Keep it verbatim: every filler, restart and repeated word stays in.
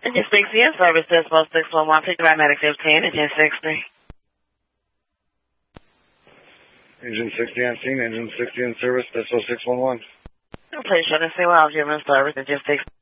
Engine sixty in service, Decimal six one one, pick Medic fifteen, Engine sixty. Engine sixty on scene, Engine sixty in service, Decimal six one one. Please shut and see what I'll give in service, Engine sixty.